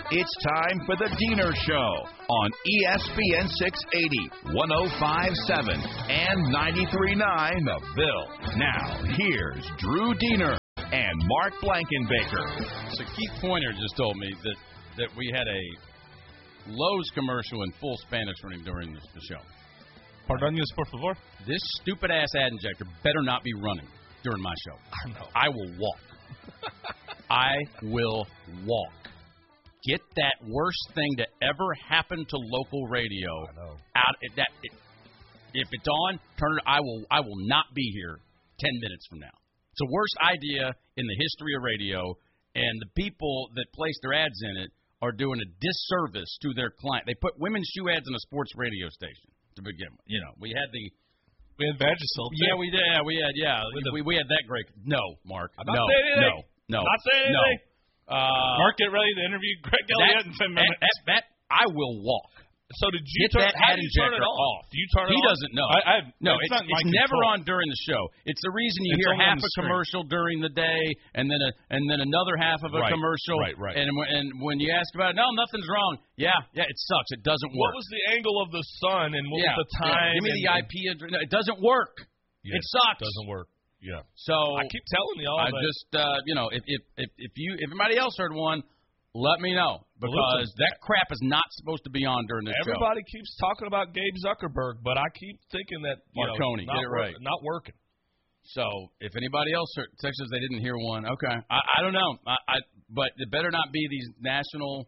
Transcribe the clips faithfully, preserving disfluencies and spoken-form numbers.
It's time for the Diener Show on E S P N six eighty, one oh five point seven, and ninety-three point nine The Bill. Now, here's Drew Diener and Mark Blankenbaker. So Keith Pointer just told me that, that we had a Lowe's commercial in full Spanish running during this, the show. Pardonus, por favor. This stupid-ass ad injector better not be running during my show. I know. I will walk. I will walk. Get that worst thing to ever happen to local radio I know. out. That it, if it's on, turn it. I will. I will not be here ten minutes from now. It's the worst idea in the history of radio, and the people that place their ads in it are doing a disservice to their client. They put women's shoe ads in a sports radio station to begin with. You know, we had the. We had Vagisil. Yeah, we did. Yeah, we had. Yeah, we, we had that great. No, Mark. I'm not no, saying anything. no, no, not saying no. anything. Uh, Mark, get ready to interview Greg Elliott in ten minutes. That, that, that, I will walk. So did you Get turn that how ad do you turn it injector off? off. Do you turn it he off? He doesn't know. I, I, no, it's, it's, not it's never on during the show. It's the reason you it's hear half a screen. commercial during the day and then a and then another half of a right, commercial. Right, right. And and when you ask about it, no, nothing's wrong. Yeah, yeah, it sucks. It doesn't work. What was the angle of the sun and what yeah, was the time? Yeah. Give me the and, I P address. No, it doesn't work. Yeah, it sucks. It doesn't work. Yeah. So I keep telling y'all. I just uh, you know if if if if you if anybody else heard one. Let me know, because well, that crap is not supposed to be on during this Everybody show. keeps talking about Gabe Zuckerberg, but I keep thinking that you Marconi, know, not get it right. Work, not working. So if anybody else heard, Texas, they didn't hear one. Okay, I, I don't know, I, I but it better not be these national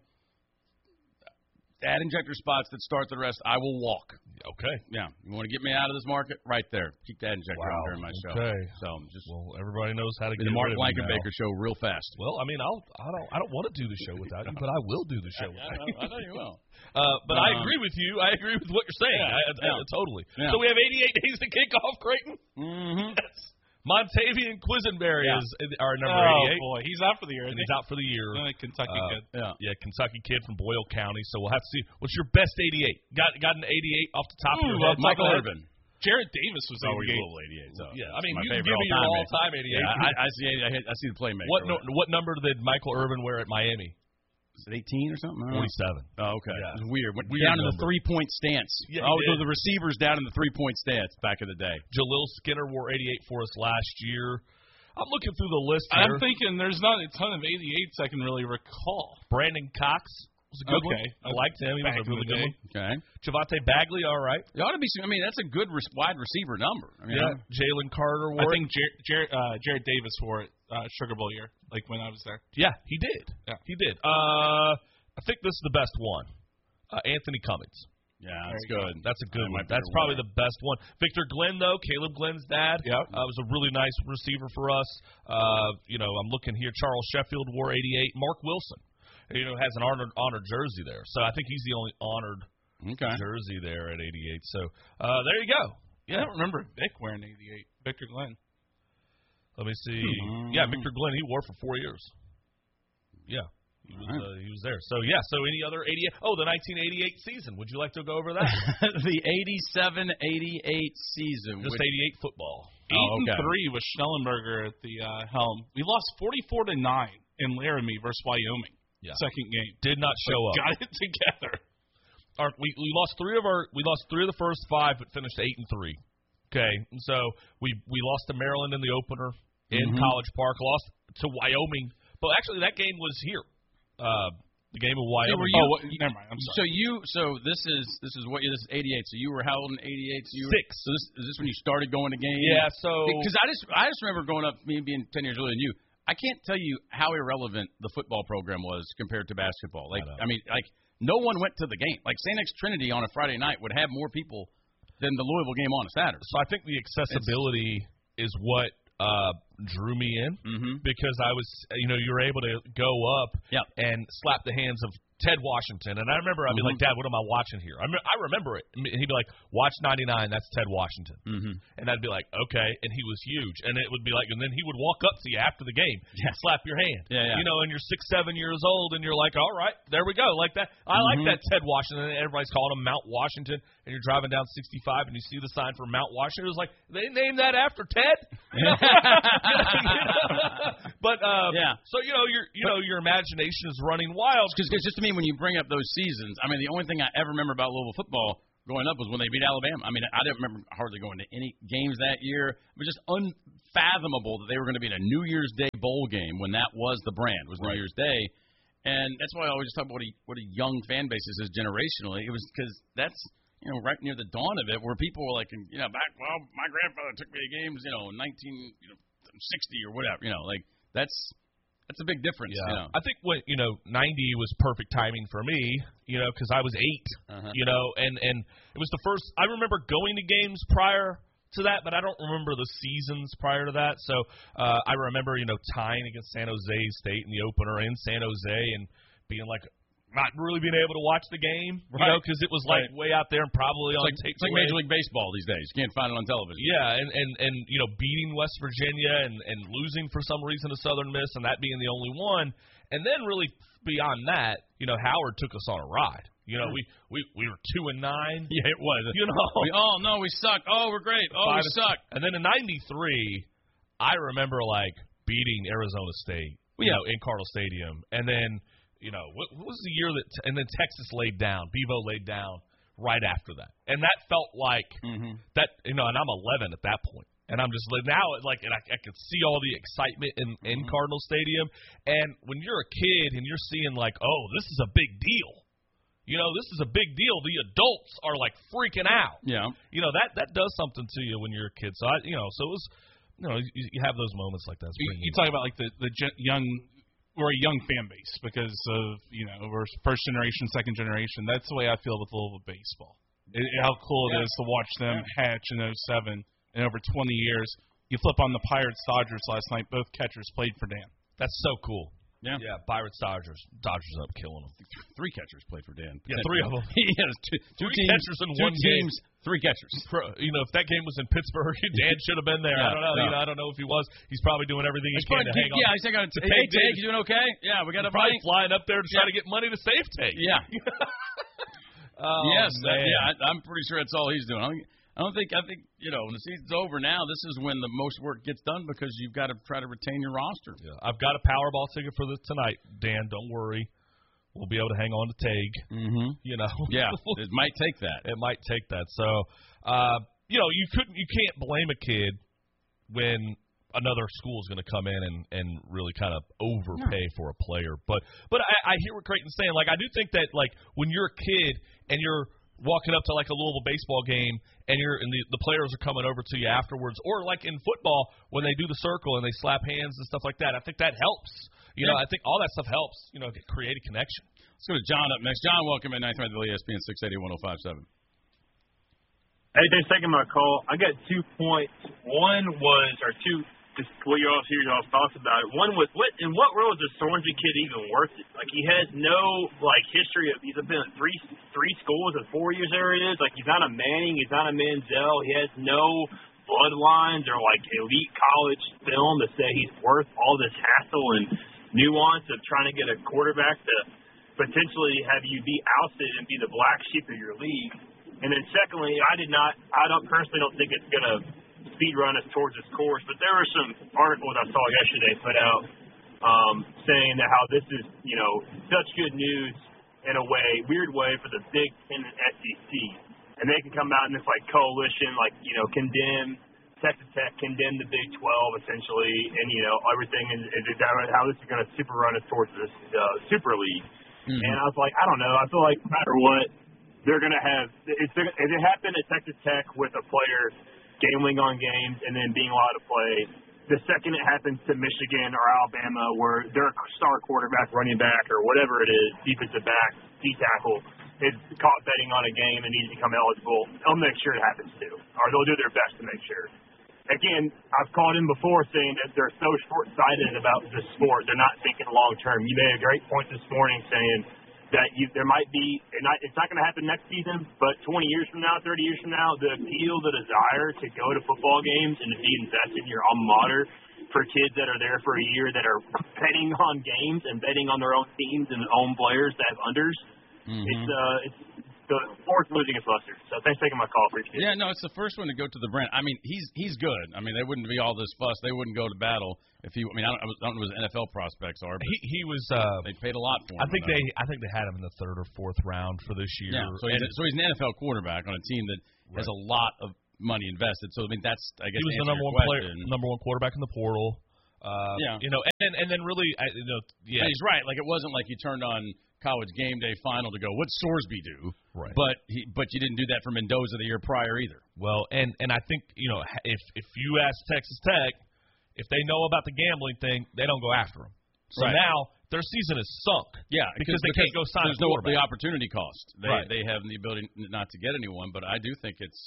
ad injector spots that start the rest. I will walk. Okay. Yeah. You want to get me out of this market? Right there. Keep that injector wow. on during my show. Okay. So just well, everybody knows how to get the Mark rid of Blankenbaker show real fast. Well, I mean, I'll I don't I don't want to do the show without you, but I will do the show without you. I know you will. Uh, but um, I agree with you. I agree with what you're saying. Yeah, I, I, yeah. I, totally. Yeah. So we have eighty-eight days to kick off, Creighton. Mm-hmm. Yes. Montavian Quisenberry yeah. is our number oh, eighty-eight. Oh, boy. He's out for the year. And he's out for the year. Uh, Kentucky uh, kid. Yeah. yeah, Kentucky kid from Boyle County. So we'll have to see. What's your best eighty-eight? Got got an eighty-eight off the top Ooh, of your head? Michael Irvin. Jared Davis was oh, eighty-eight. Little eighty-eight. So yeah, I mean, my you can give me your all-time eighty-eight. Yeah, I, I see. I, I see the playmaker. What no, what number did Michael Irvin wear at Miami? Is it eighteen or something? Forty-seven. Oh, okay. Yeah. It was weird. Went weird down in the number. three-point stance. Yeah, oh, so the receivers down in the three-point stance back in the day. Jalil Skinner wore eighty-eight for us last year. I'm looking through the list here. I'm thinking there's not a ton of eighty-eights I can really recall. Brandon Cox was a good okay. one. I liked him. He was a really good one. Okay. Javante Bagley, all right. It ought to be. I mean, that's a good re- wide receiver number. I mean, yeah. Jalen Carter wore I think Jer- Jer- uh, Jared Davis wore it uh, Sugar Bowl year, like when I was there. Yeah, he did. Yeah. He did. Uh, I think this is the best one. Uh, Anthony Cummings. Yeah, that's good. That's a good that one. That's probably one. the best one. Victor Glenn, though, Caleb Glenn's dad, yeah, uh, was a really nice receiver for us. Uh, you know, I'm looking here. Charles Sheffield wore eighty-eight. Mark Wilson, you know, has an honored honored jersey there. So I think he's the only honored okay. jersey there at eighty-eight. So uh, there you go. Yeah, I don't remember Vic wearing eighty-eight. Victor Glenn. Let me see. Mm-hmm. Yeah, Victor Glenn, he wore for four years. Yeah. He was, uh, he was there. So, yeah, so any other eighty-eight? Oh, the nineteen eighty-eight season. Would you like to go over that? The eighty-seven eighty-eight season. Just which, eighty-eight football. Eight oh, okay. and three with Schnellenberger at the uh, helm. We lost forty-four to nine in Laramie versus Wyoming. Yeah. Second game. Did not show but up. Got it together. Our, we we lost three of our we lost three of the first five, but finished eight and three. Okay, and so we we lost to Maryland in the opener in mm-hmm. College Park. Lost to Wyoming, but actually that game was here. Uh, The game of Wyoming. So you, oh, what, never mind. I'm sorry. So you, so this is this is what this is eighty-eight. So you were how old in eighty-eight? So you were, Six. So this is this when you started going to games? Yeah. So because I just I just remember growing up, me being ten years older than you. I can't tell you how irrelevant the football program was compared to basketball. Like I, I mean, like no one went to the game. Like Saint X Trinity on a Friday night would have more people than the Louisville game on a Saturday. So I think the accessibility it's, is what uh, drew me in mm-hmm. because I was, you know, you were able to go up yep. and slap the hands of Ted Washington. And I remember I'd be mm-hmm. like, Dad, what am I watching here? I, me- I remember it. And he'd be like, watch ninety-nine, that's Ted Washington. Mm-hmm. And I'd be like, okay. And he was huge. And it would be like, and then he would walk up to you after the game yeah. and slap your hand. Yeah, yeah. You know, and you're six, seven years old, and you're like, all right, there we go. Like that. I mm-hmm. like that Ted Washington. And everybody's calling him Mount Washington. And you're driving down sixty-five, and you see the sign for Mount Washington. It was like, they named that after Ted? You know? you know? But, um, yeah. so, you know, your you but, know your imagination is running wild. Because just to me, funny when you bring up those seasons. I mean, the only thing I ever remember about Louisville football growing up was when they beat Alabama. I mean, I didn't remember hardly going to any games that year. It was just unfathomable that they were going to be in a New Year's Day bowl game when that was the brand, was right. New Year's Day. And that's why I always talk about what a, what a young fan base is generationally. It was because that's, you know, right near the dawn of it where people were like, you know, back, well, my grandfather took me to games, you know, nineteen sixty or whatever, you know, like that's that's a big difference. Yeah. You know? I think what, you know, ninety was perfect timing for me, you know, because I was eight, uh-huh. you know, and, and it was the first, I remember going to games prior to that, but I don't remember the seasons prior to that. So uh, I remember, you know, tying against San Jose State in the opener in San Jose and being like, not really being able to watch the game, you right. know, because it was like right. way out there and probably it's on like, tape. It's like Major League Baseball these days. You can't find it on television. Yeah, and, and, and you know, beating West Virginia and, and losing for some reason to Southern Miss and that being the only one. And then really beyond that, you know, Howard took us on a ride. You know, we, we, we were two and nine. Yeah, it was. You know, we, oh no, we suck. Oh, we're great. Oh, Five we suck. And then in ninety-three, I remember like beating Arizona State, well, you yeah. know, in Cardinal Stadium, and then you know what, what was the year that? And then Texas laid down. Bevo laid down right after that, and that felt like mm-hmm. that. You know, and I'm eleven at that point. And I'm just now, like, and I, I could see all the excitement in, in mm-hmm. Cardinal Stadium. And when you're a kid and you're seeing, like, oh, this is a big deal. You know, this is a big deal. The adults are, like, freaking out. Yeah. You know, that, that does something to you when you're a kid. So, I, you know, so it was, you know, you, you have those moments like that. You, you talk about, like, the, the young – we're a young fan base because of, you know, we're first generation, second generation. That's the way I feel with Louisville baseball. It, how cool yeah. it is to watch them yeah. hatch in oh seven. In over twenty years. You flip on the Pirates Dodgers last night. Both catchers played for Dan. That's so cool. Yeah, yeah. Pirates Dodgers. Dodgers up killing them. Three catchers played for Dan. Yeah, three of them. he has two, two three teams, catchers in two one teams, game. Three catchers. You know, if that game was in Pittsburgh, Dan should have been there. Yeah, I don't know. no. You know. I don't know if he was. He's probably doing everything he he's can to hang on. Yeah, he's taking. To hey, Tate, you doing okay? Yeah, we got a probably flying up there to try yeah. to get money to save Tate. Yeah. oh, yes, that, man. yeah. I, I'm pretty sure that's all he's doing. I don't, I don't think. I think you know when the season's over now. This is when the most work gets done because you've got to try to retain your roster. Yeah, I've got a Powerball ticket for this tonight, Dan. Don't worry, we'll be able to hang on to Tague. Mm-hmm. You know, yeah, it might take that. It might take that. So, uh, you know, you couldn't, you can't blame a kid when another school is going to come in and, and really kind of overpay no. for a player. But, but I, I hear what Creighton's saying. Like, I do think that like when you're a kid and you're walking up to like a Louisville baseball game and you're and the, the players are coming over to you afterwards, or like in football when they do the circle and they slap hands and stuff like that. I think that helps. You yeah. know, I think all that stuff helps, you know, create a connection. Let's go to John up next. John, welcome in ninth round of E S P N six eighty, one oh five seven. Hey, thanks for taking my call. I got two points. One was, or two, just what you all hear y'all's thoughts about it. One was, what in what world is this Sorensky kid even worth it? Like, he has no, like, history of, he's been at three, three schools in four years there it is. Like, he's not a Manning, he's not a Manziel. He has no bloodlines or, like, elite college film to say he's worth all this hassle and nuance of trying to get a quarterback to potentially have you be ousted and be the black sheep of your league. And then secondly, I did not, I don't personally don't think it's going to speed run us towards this course, but there were some articles I saw yesterday put out um, saying that how this is, you know, such good news in a way, weird way for the Big Ten and S E C. And they can come out in this, like, coalition, like, you know, condemn Texas Tech, condemn the Big twelve, essentially, and, you know, everything, and, and how this is going to super run us towards this uh, Super League. Mm-hmm. And I was like, I don't know. I feel like no matter what, they're going to have – if it happened at Texas Tech with a player gambling on games and then being allowed to play, the second it happens to Michigan or Alabama where their star quarterback, running back, or whatever it is, defensive back, D-tackle, is caught betting on a game and needs to become eligible, they'll make sure it happens too. Or they'll do their best to make sure. Again, I've called in before saying that they're so short-sighted about this sport. They're not thinking long-term. You made a great point this morning saying that you, there might be – it's not going to happen next season, but twenty years from now, thirty years from now, the appeal, the desire to go to football games and to be invested in your alma mater for kids that are there for a year that are betting on games and betting on their own teams and own players that have unders, mm-hmm. it's, uh, it's go fourth losing against Leicester. So thanks for taking my call. Appreciate it. Yeah, no, it's the first one to go to the Brent. I mean, he's he's good. I mean, they wouldn't be all this fuss. They wouldn't go to battle if he. I mean, I don't, I don't know what his N F L prospects are. But he he was. Uh, they paid a lot for him. I think they I think they had him in the third or fourth round for this year. Yeah, so he's, so he's an N F L quarterback on a team that right. has a lot of money invested. So I mean, that's I guess he was the number one player, number one quarterback in the portal. Uh, yeah, you know, and and then really, I, you know, yeah, and he's right. Like it wasn't like you turned on College Game Day Final to go, what's Sorsby do? Right. But he, but you didn't do that for Mendoza the year prior either. Well, and and I think you know, if if you ask Texas Tech, if they know about the gambling thing, they don't go after him. So right. now their season is sunk. Yeah, because they because can't go sign there's a no quarterback. the opportunity cost. They right. they have the ability not to get anyone, but I do think it's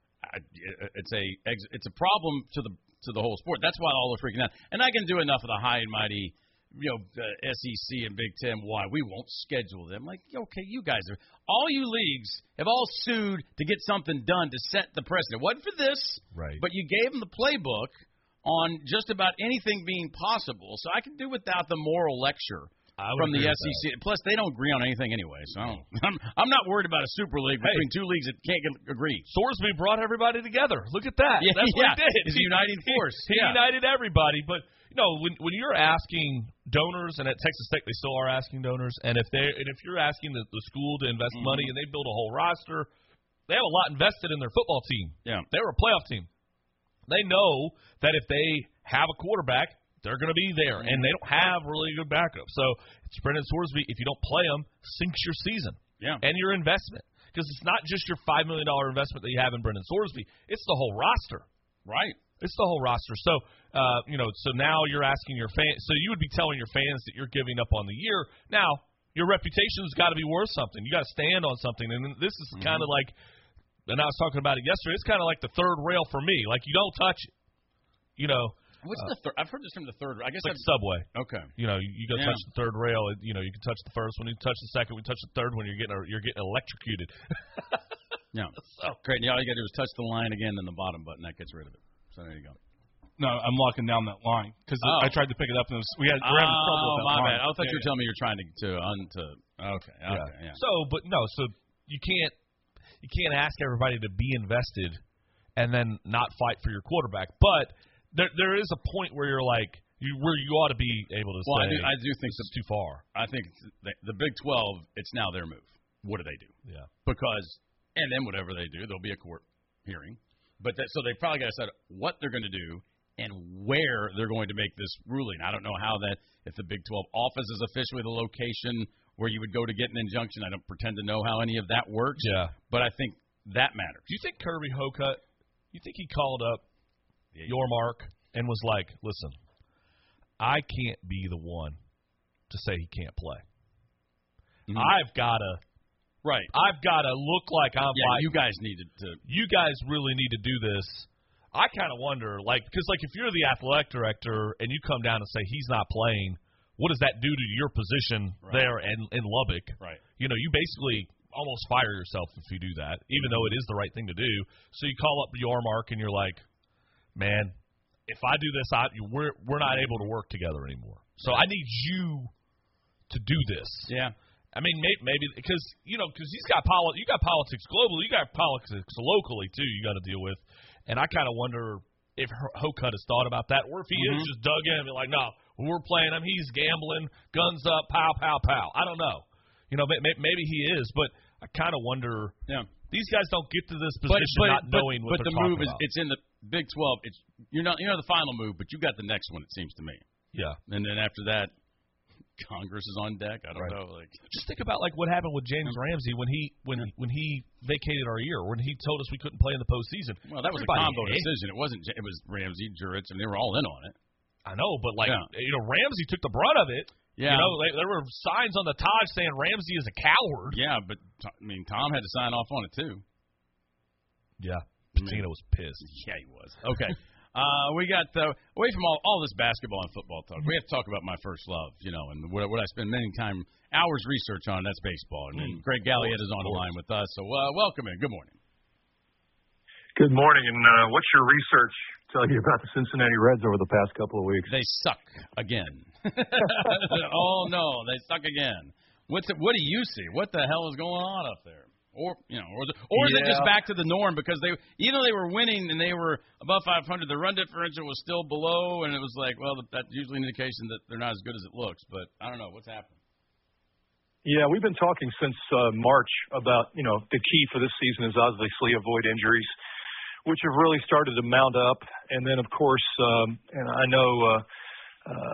it's a it's a problem to the to the whole sport. That's why all are freaking out. And I can do enough of the high and mighty, you know, uh, S E C and Big Ten. Why we won't schedule them? Like, okay, you guys are all you leagues have all sued to get something done to set the precedent. It wasn't for this, right? But you gave them the playbook on just about anything being possible. So I can do without the moral lecture from the S E C. Plus, they don't agree on anything anyway, so I don't, I'm, I'm not worried about a super league between hey, two leagues that can't get, agree. Sorsby brought everybody together. Look at that. Yeah, That's yeah. what he did. It's a uniting force. He, he yeah. united everybody. But, you know, when when you're asking donors, and at Texas Tech they still are asking donors, and if they and if you're asking the, the school to invest mm-hmm. money and they build a whole roster, they have a lot invested in their football team. Yeah. They were a playoff team. They know that if they have a quarterback, they're going to be there, and they don't have really good backup. So it's Brendan Sorsby. If you don't play him, sinks your season yeah. and your investment, because it's not just your five million dollars investment that you have in Brendan Sorsby. It's the whole roster. Right. It's the whole roster. So, uh, you know, so now you're asking your fans. So you would be telling your fans that you're giving up on the year. Now, your reputation's got to be worth something. You got to stand on something. And this is mm-hmm. kind of like, and I was talking about it yesterday, it's kind of like the third rail for me. Like, you don't touch it. You know. What's uh, the third? I've heard this from the third. I guess like I've, Subway. Okay. You know, you, you got to yeah. touch the third rail. You know, you can touch the first one, you touch the second, we touch the third one. You're getting you're getting electrocuted. yeah. So great. And all you got to do is touch the line again, then the bottom button that gets rid of it. So there you go. No, I'm locking down that line because oh. I tried to pick it up and it was, we had we're having oh, trouble with that my line. bad. I thought yeah, you were yeah. telling me you're trying to to unto. Okay. Okay. Yeah. yeah. So, but no, so you can't you can't ask everybody to be invested and then not fight for your quarterback, but. There, there is a point where you're like, you, where you ought to be able to well, say, I do, I do think this is too far. I think the, the Big twelve, it's now their move. What do they do? Yeah. Because, and then whatever they do, there'll be a court hearing. But that, so they probably got to decide what they're going to do and where they're going to make this ruling. I don't know how that, if the Big twelve office is officially the location where you would go to get an injunction. I don't pretend to know how any of that works. Yeah. But I think that matters. Do you think Kirby Hocutt, you think he called up Yormark and was like, listen, I can't be the one to say he can't play. Mm-hmm. I've got to right. I've got to look like I'm yeah, fighting. You guys needed to. You guys really need to do this. I kind of wonder, like, because, like, if you're the athletic director and you come down and say he's not playing, what does that do to your position right. there in, in Lubbock? Right. You know, you basically almost fire yourself if you do that, even though it is the right thing to do. So you call up Yormark and you're like, man, if I do this, I, we're we're not able to work together anymore. So I need you to do this. Yeah. I mean, maybe, maybe because you know, because he's got poli- you got politics globally, you got politics locally too. You got to deal with, and I kind of wonder if Hocutt has thought about that, or if he mm-hmm. is just dug in and be like, no, we're playing him. He's gambling, guns up, pow, pow, pow. I don't know. You know, maybe he is, but I kind of wonder. Yeah. These guys don't get to this position but, but, not knowing but, what but they're the move talking is about. It's in the Big twelve. It's you're not you're not the final move, but you got the next one. It seems to me. Yeah. And then after that, Congress is on deck. I don't right. know. Like just think about like what happened with James Ramsey when he when yeah. when he vacated our year, when he told us we couldn't play in the postseason. Well, that was Everybody a combo hated. decision. It wasn't. It was Ramsey, Jurich, and they were all in on it. I know, but like yeah. you know, Ramsey took the brunt of it. Yeah. You know, they, there were signs on the Taj saying Ramsey is a coward. Yeah, but I mean, Tom had to sign off on it too. Yeah. Patino was pissed. Yeah, he was. Okay. uh, we got uh, away from all, all this basketball and football talk. We have to talk about my first love, you know, and what, what I spend many time hours research on. That's baseball. And mm. Greg Galliette is on the line with us. So uh, welcome in. Good morning. Good morning. And uh, what's your research tell you about the Cincinnati Reds over the past couple of weeks? They suck again. Oh no, they suck again. What's it, what do you see? What the hell is going on up there? Or you know, or the, or is yeah. it just back to the norm because they even though they were winning and they were above five hundred, the run differential was still below, and it was like, well, that's usually an indication that they're not as good as it looks. But I don't know what's happening. Yeah, we've been talking since uh, March about, you know, the key for this season is obviously avoid injuries, which have really started to mount up. And then, of course, um, and I know uh, uh,